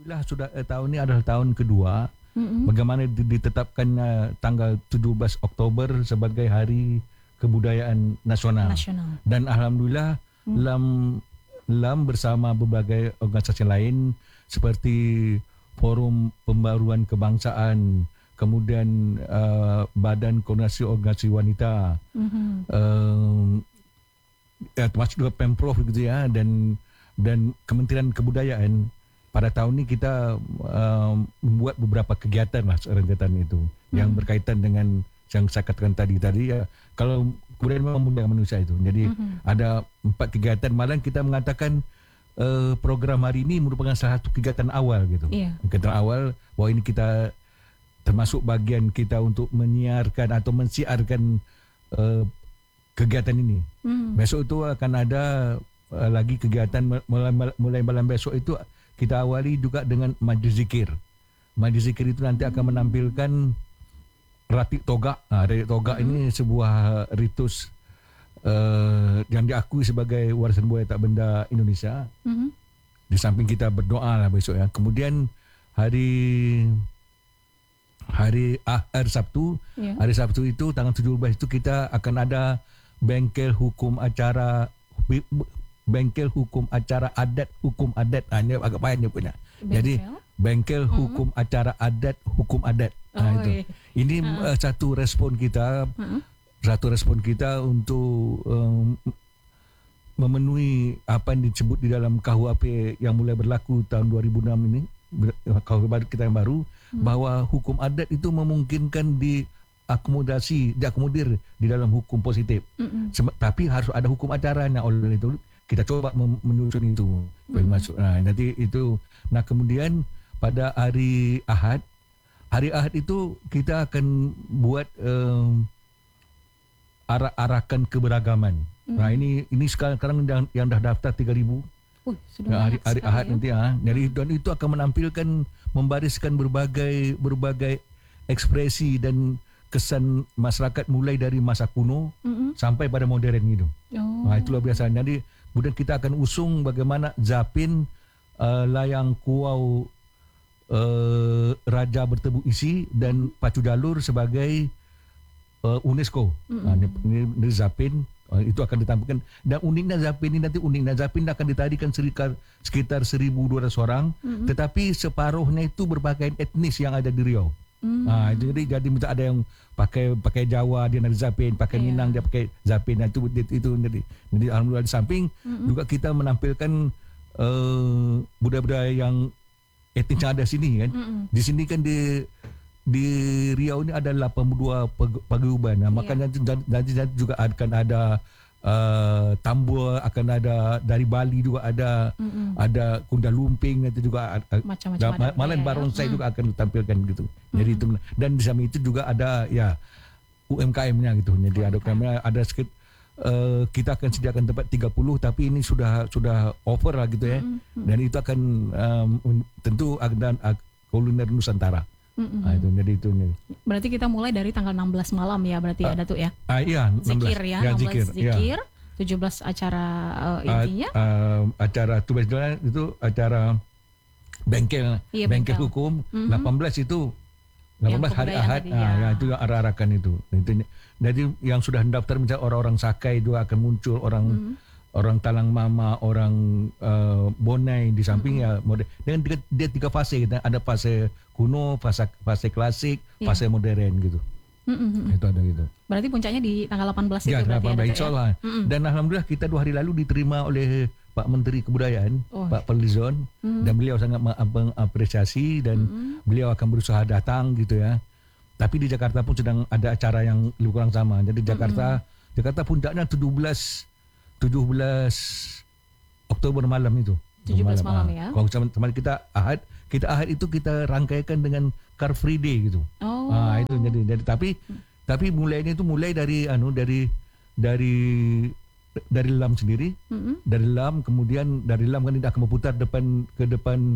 Alhamdulillah sudah tahun ini adalah tahun kedua. Bagaimana ditetapkannya tanggal 17 Oktober sebagai Hari Kebudayaan Nasional. Dan alhamdulillah LAM bersama berbagai organisasi lain seperti Forum Pembaruan Kebangsaan, kemudian Badan Koordinasi Organisasi Wanita, termasuk juga Pemprov gitu ya, dan Kementerian Kebudayaan. Pada tahun ini kita membuat beberapa kegiatan lah rentetan itu yang berkaitan dengan yang saya katakan tadi ya. Kalau kemudian memang mulia manusia itu. Jadi ada 4 kegiatan, malah kita mengatakan program hari ini merupakan salah satu kegiatan awal gitu. Kegiatan awal bahwa ini kita termasuk bagian kita untuk menyiarkan atau mensiarkan kegiatan ini. Besok itu akan ada lagi kegiatan mulai malam besok itu kita awali juga dengan majlis zikir. Majlis zikir itu nanti akan menampilkan Ratik Togak. Ratik Togak ini sebuah ritus yang diakui sebagai warisan budaya tak benda Indonesia. Di samping kita berdoa lah besok ya. Kemudian hari Sabtu, hari Sabtu itu tanggal 17 itu kita akan ada bengkel hukum acara adat hukum adat. Ini agak payah dia punya. Jadi bengkel hukum acara adat hukum adat. Itu. Ini satu respon kita untuk memenuhi apa yang disebut di dalam KUHP yang mulai berlaku tahun 2006 ini, KUHP kita yang baru, bahwa hukum adat itu memungkinkan diakomodir di dalam hukum positif. Tapi harus ada hukum acaranya. Oleh itu kita coba menyusun itu masuk. Nanti itu. Nah kemudian pada hari Ahad itu kita akan buat arah-arakan keberagaman. Nah ini sekarang yang dah daftar 3,000. Hari Ahad nanti ya. Jadi dan itu akan menampilkan, membariskan berbagai ekspresi dan kesan masyarakat mulai dari masa kuno sampai pada modern itu. Nah itu luar biasa. Jadi kemudian kita akan usung bagaimana Zapin layang kuau Raja Bertebu Isi dan Pacu Jalur sebagai UNESCO. Ini Zapin itu akan ditampilkan. Dan uniknya Zapin ini akan ditarikan sekitar 1,200 orang, tetapi separuhnya itu berbagai etnis yang ada di Riau. Jadi ada yang pakai Jawa dia ada Zapin, pakai Minang dia pakai Zapin. Itu jadi alhamdulillah di samping juga kita menampilkan budaya-budaya yang etnis yang ada sini kan. Di sini kan di Riau ini ada 82 paguyuban. Makanya nanti juga akan ada Tambua, akan ada dari Bali juga ada Kunda Lumping, nanti juga macam-macam malah Barongsai juga akan ditampilkan gitu. Jadi itu, dan di samping itu juga ada ya UMKM-nya gitu. Jadi ada UMKM-nya, ada sedikit kita akan sediakan tempat 30, tapi ini sudah over lah gitu ya. Dan itu akan tentu akan kuliner Nusantara. Jadi itu. Berarti kita mulai dari tanggal 16 malam ya berarti ya Datuk ya. Iya, 16. Zikir ya, 16 zikir. 17 acara intinya. Acara 17 itu acara bengkel hukum. 18 itu 18 hari Ahad. Ya itu yang arah-arahkan itu. Jadi yang sudah mendaftar misalnya orang-orang Sakai juga akan muncul, orang Talang Mama, orang Bonai di samping ya modern. Dengan dia 3 fase gitu. Ada fase kuno, fase klasik, fase modern gitu. Itu ada gitu. Berarti puncaknya di tanggal 18 itu berarti 18, insya Allah. Dan alhamdulillah kita 2 hari lalu diterima oleh Pak Menteri Kebudayaan, Pak Fadlizon, dan beliau sangat mengapresiasi dan beliau akan berusaha datang gitu ya. Tapi di Jakarta pun sedang ada acara yang lebih kurang sama. Jadi Jakarta puncaknya 17 Oktober malam itu. 17 malam ya. Kalau sama kita Ahad itu kita rangkaikan dengan Car Free Day gitu. Itu jadi tapi mulainya itu mulai dari dari LAM sendiri. Dari LAM, kemudian dari LAM kan tidak akan berputar ke depan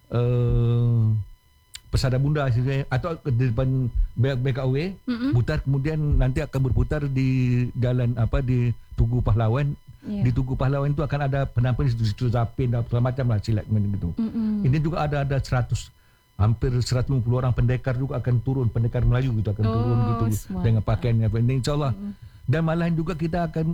Persada Bunda atau di depan BKW, putar, kemudian nanti akan berputar di jalan di Tugu Pahlawan Iya. Di Tugu Pahlawan itu akan ada penampilan situ Zapin dan segala macam lah silat gitu. Ini juga ada 100 hampir 150 orang pendekar juga akan turun, pendekar Melayu gitu akan turun gitu dengan pakaiannya. Ini insyaallah. Dan malahan juga kita akan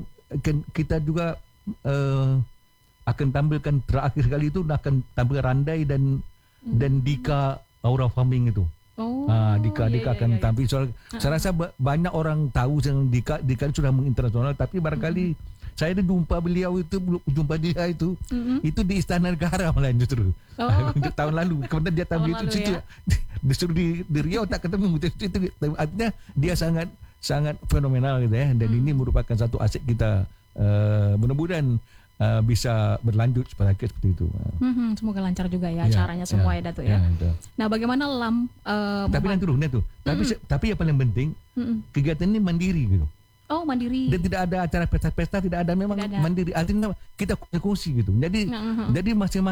akan tampilkan terakhir kali itu akan tampilkan Randai dan Dika Aura Farming itu. Dika akan tampil. Saya rasa banyak orang tahu yang Dika sudah menginternasional, tapi barangkali saya ada jumpa beliau itu, jumpa dia itu di Istana Negara malah justru. Untuk tahun lalu. Kemudian dia tampil itu situ. Ya? Disuruh di Riau tak ketemu itu. Artinya dia sangat fenomenal gitu ya. Dan ini merupakan satu aset kita. Mudah-mudahan bisa berlanjut seperti itu. Semoga lancar juga ya acaranya semua ya Datuk ya. Nah, bagaimana LAM? Tapi nanti tuh. Tapi yang paling penting kegiatan ini mandiri gitu. Oh, mandiri. Dan tidak ada acara pesta-pesta, tidak ada, memang tidak ada. Mandiri. Artinya kita kongsi gitu. Jadi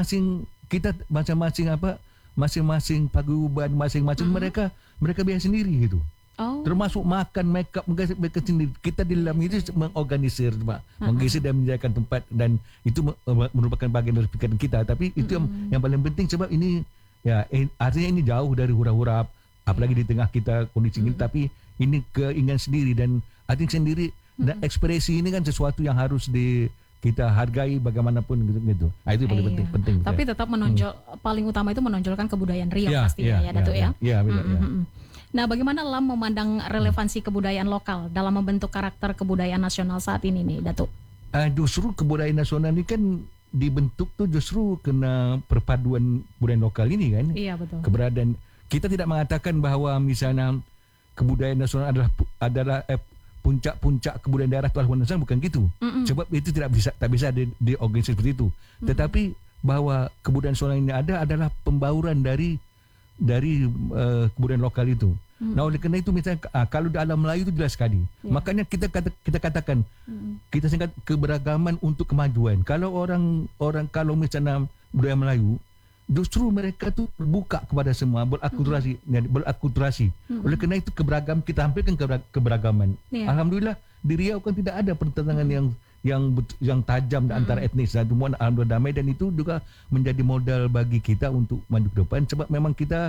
masing-masing paguyuban, masing-masing mereka biaya sendiri gitu. Termasuk makan, make up mereka sendiri. Kita di dalam itu mengorganisir dan menyediakan tempat, dan itu merupakan bagian dari pikiran kita. Tapi itu yang paling penting, sebab ini ya artinya ini jauh dari hura-hura, apalagi di tengah kita kondisi ini. Tapi ini keinginan sendiri, dan artinya sendiri dan ekspresi ini kan sesuatu yang harus kita hargai bagaimanapun gitu. Itu paling penting. Tapi tetap menonjol, paling utama itu menonjolkan kebudayaan Riau pastinya ya Datuk ya. Iya, benar. Nah, bagaimana LAM memandang relevansi kebudayaan lokal dalam membentuk karakter kebudayaan nasional saat ini nih, Datuk? Justru kebudayaan nasional ini kan dibentuk tuh justru kena perpaduan budaya lokal ini kan. Iya, betul. Keberadaan kita tidak mengatakan bahwa misalnya kebudayaan nasional adalah puncak-puncak kebudayaan daerah itu adalah nasional, bukan gitu. Sebab itu tak bisa diorganisasi seperti itu. Tetapi bahwa kebudayaan nasional ini adalah pembauran dari kebudayaan lokal itu. Nah, oleh kerana itu misalnya kalau dalam Melayu itu jelas sekali. Makanya kita katakan kita singkat keberagaman untuk kemajuan. Kalau kalau misalnya budaya Melayu, justru mereka tu terbuka kepada semua, berakulturasi. Oleh kerana itu keberagaman, kita tampilkan keberagaman. Alhamdulillah di Riau kan tidak ada pertentangan yang tajam antara etnis, dan semua alhamdulillah damai, dan itu juga menjadi modal bagi kita untuk maju ke depan. Sebab memang kita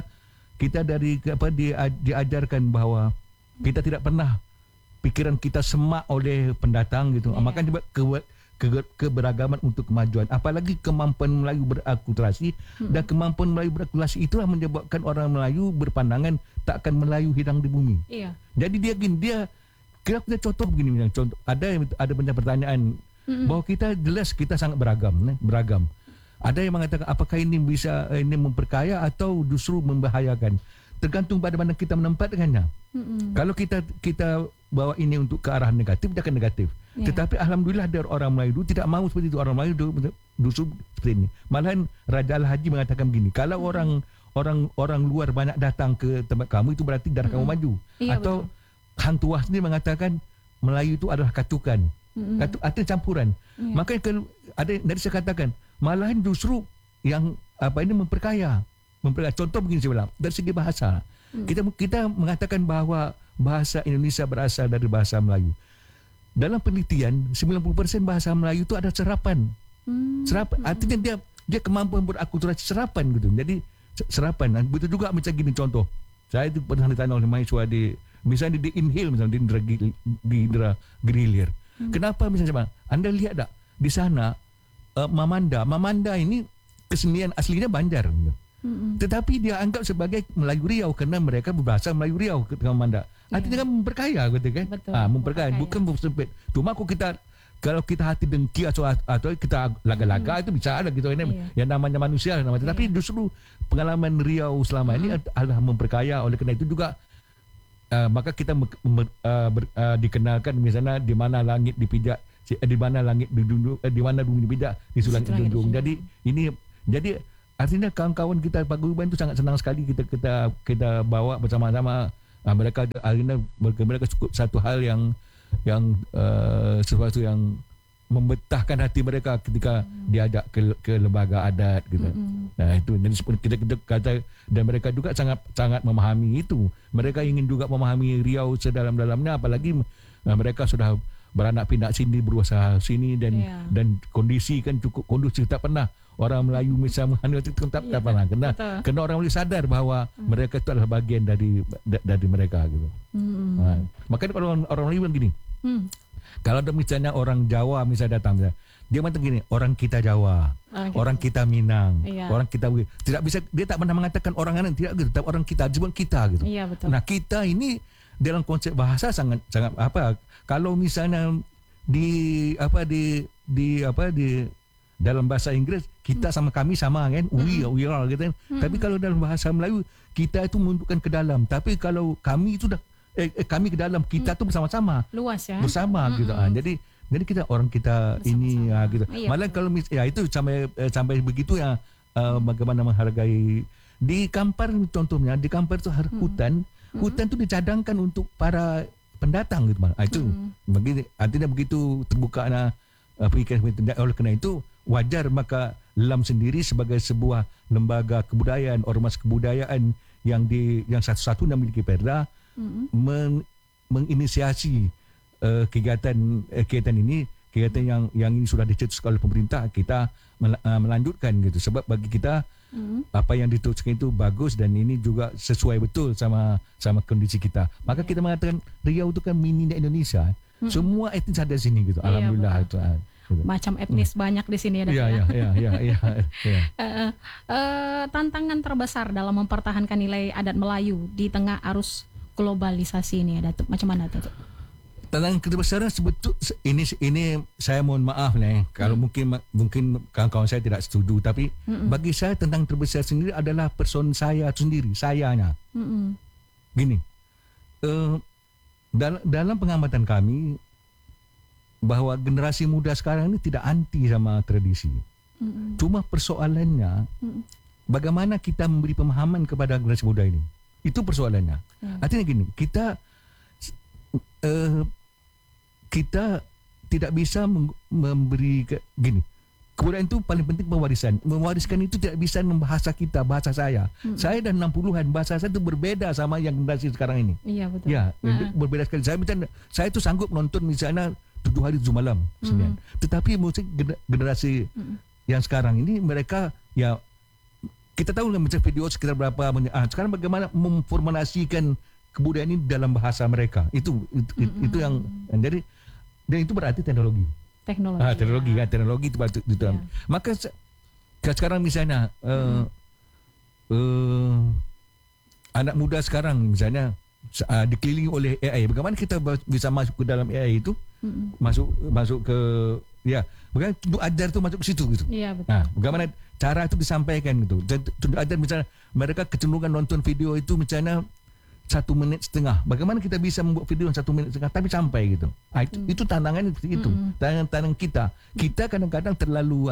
diajarkan bahwa kita tidak pernah pikiran kita semak oleh pendatang gitu. Makanya keberagaman untuk kemajuan, apalagi kemampuan Melayu berakulturasi, dan kemampuan Melayu berakulturasi itulah menyebabkan orang Melayu berpandangan takkan Melayu hilang di bumi. Jadi kita contoh begini, contoh ada banyak pertanyaan bahwa kita jelas kita sangat beragam. Ada yang mengatakan apakah ini bisa memperkaya atau justru membahayakan, tergantung pada mana kita menempatkannya. Kalau kita bawa ini untuk ke arah negatif, dia akan negatif. Tetapi alhamdulillah dari orang Melayu tidak mahu seperti itu. Orang Melayu justru seperti ini. Malahan Raja Al-Haji mengatakan begini, kalau orang luar banyak datang ke tempat kamu, itu berarti darah kamu maju. Atau Hang Tuah sendiri mengatakan Melayu itu adalah katukan. Artinya campuran. Makanya kalau ada dari saya katakan, malahan justru yang memperkaya. Contoh begini saya bilang, dari segi bahasa. Kita mengatakan bahawa bahasa Indonesia berasal dari bahasa Melayu. Dalam penelitian 90% bahasa Melayu itu ada serapan. Serapan artinya dia kemampuan berakulturasi serapan gitu. Jadi serapan. Betul juga macam gini contoh. Saya itu pernah ditanya oleh mahasiswa misalnya di Inhil, misalnya di Indra Green Hill. Kenapa misalnya Anda lihat tak di sana Mamanda ini kesenian aslinya Banjar. Tetapi dia anggap sebagai Melayu Riau kerana mereka berbahasa Melayu Riau ke Mamanda. Artinya kan memperkaya gitu kan. Memperkaya, bukan sempit. Cuma kalau kita hati dengki atau kita laga-laga itu bisa ada gitu ini yang namanya manusia namanya. Tapi justru pengalaman Riau selama ini adalah memperkaya. Oleh kerana itu juga maka kita dikenalkan misalnya di mana langit dipijak, di mana langit diduduk, di mana bumi dipijak, di sulang didudung. Jadi artinya kawan-kawan kita paguyuban itu sangat senang sekali kita bawa bersama-sama. Mereka akhirnya mereka cukup satu hal yang sesuatu yang membetahkan hati mereka ketika diajak ke lembaga adat gitu. Nah itu, dan kita kata, dan mereka juga sangat memahami itu. Mereka ingin juga memahami Riau sedalam-dalamnya, apalagi mereka sudah beranak pinak sini, berusaha sini dan Ya. dan kondisi kan cukup kondusif, tak pernah orang Melayu misalnya tak Ya, pernah kena betul. kena orang Melayu sadar bahawa mereka itu adalah bagian dari mereka gitu. Makanya kalau orang Melayu bilang gini, Hmm. kalau ada misalnya orang Jawa misalnya datang, dia mengatakan gini, orang kita Jawa, orang kita Minang, Iya. orang kita tidak bisa, dia tak pernah mengatakan orang lain, tidak gitu, tapi orang kita, cuma kita gitu. Iya, betul. Nah, kita ini dalam konsep bahasa sangat apa, kalau misalnya di dalam bahasa Inggris kita sama kami sama kan, we are gitu kan. Tapi kalau dalam bahasa Melayu kita itu menunjukkan ke dalam, tapi kalau kami itu dah kami ke dalam, kita tu bersama-sama, Luas ya. bersama gitu. Jadi kita orang kita ini gitu. Iya, Malah kalau itu sampai begitu ya, bagaimana menghargai di Kampar contohnya, di Kampar itu hutan itu dicadangkan untuk para pendatang gitu. Itu begini, artinya begitu terbuka perikan. Oleh kerana itu wajar maka LAM sendiri sebagai sebuah lembaga kebudayaan, ormas kebudayaan yang satu-satunya memiliki perda menginisiasi kegiatan ini yang ini sudah dicetuskan oleh pemerintah, kita melanjutkan gitu, sebab bagi kita apa yang dituliskan itu bagus dan ini juga sesuai betul sama kondisi kita. Maka kita mengatakan Riau itu kan mini Indonesia. Semua etnis ada di sini gitu. Iya, Alhamdulillah betul. itu. Gitu. Macam etnis banyak di sini ya. Iya. Tantangan terbesar dalam mempertahankan nilai adat Melayu di tengah arus globalisasi ini ya, Datuk. Macam mana, Datuk? Tantangan kebesaran ini saya mohon maaf nih kalau mungkin kawan-kawan saya tidak setuju, tapi bagi saya tantangan terbesar sendiri adalah person saya sendiri, sayanya. Gini, dalam pengamatan kami bahwa generasi muda sekarang ini tidak anti sama tradisi. Cuma persoalannya bagaimana kita memberi pemahaman kepada generasi muda ini. Itu persoalannya. Artinya gini, kita tidak bisa memberi gini. Kebudayaan itu paling penting pewarisan. Mewariskan itu tidak bisa membahasa kita, bahasa saya. Saya dah 60-an, bahasa saya itu berbeda sama yang generasi sekarang ini. Iya, betul. Ya, berbeda sekali. Saya itu sanggup nonton misalnya 7 hari 7 malam Senin. Tetapi musik generasi yang sekarang ini mereka ya kita tahu kan macam video sekitar berapa menit. Sekarang bagaimana memformulasikan kebudayaan ini dalam bahasa mereka. Itu yang jadi, dan itu berarti teknologi. Teknologi itu patut itu. Ya. Maka sekarang misalnya anak muda sekarang misalnya dikelilingi oleh AI. Bagaimana kita bisa masuk ke dalam AI itu? Masuk ke bagaimana tunjuk ajar itu masuk ke situ gitu. Iya, betul. Bagaimana cara itu disampaikan gitu. Tunjuk ajar misalnya mereka kecenderungan nonton video itu misalnya 1,5 menit. Bagaimana kita bisa membuat video 1,5 menit tapi sampai gitu. Itu tantangan seperti itu. Tantangan kita. Kita kadang-kadang terlalu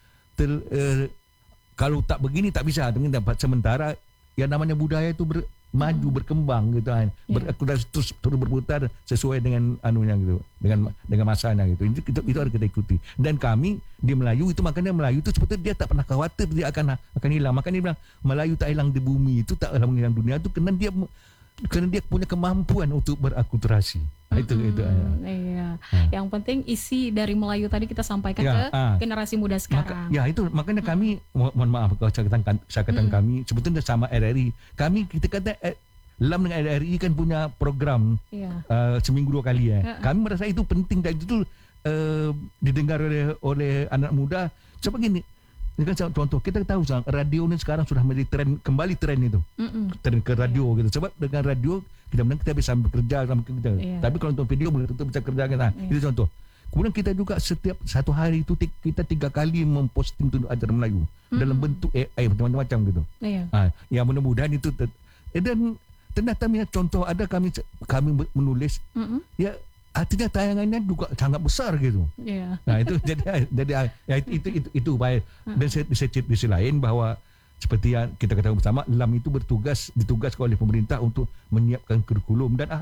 kalau tak begini tak bisa. Sementara yang namanya budaya itu maju berkembang gitu kan. Terus berputar sesuai dengan anunya gitu. Dengan masanya gitu. Itu harus kita ikuti. Dan kami di Melayu itu, makanya Melayu itu sebetulnya dia tak pernah khawatir dia akan hilang. Makanya dia bilang Melayu tak hilang di bumi itu, tak hilang dunia itu karena dia punya kemampuan untuk berakulturasi. Itu. Iya. Yang penting isi dari Melayu tadi kita sampaikan ke generasi muda sekarang. Makanya kami mohon maaf kalau saya katakan kami sebetulnya sama RRI. Kita kata LAM dengan RRI kan punya program seminggu 2 kali ya. Kami merasa itu penting dan itu didengar oleh anak muda. Coba gini. Ini kan contoh, kita tahu radio ini sekarang sudah menjadi kembali tren itu. Tren ke radio gitu. Sebab dengan radio kita bisa bekerja sama kita. Tapi kalau untuk video belum tentu bisa kerja kita. Itu contoh. Kemudian kita juga setiap satu hari itu kita 3 kali memposting tunjuk ajar Melayu dalam bentuk AI macam-macam gitu. Ya mudah-mudahan itu dan ternyata contoh ada kami menulis ya artinya tayangannya juga sangat besar gitu. Nah itu jadi itu baik. Dan di sisi lain bahwa seperti yang kita ketahui bersama, LAM itu ditugaskan oleh pemerintah untuk menyiapkan kurikulum dan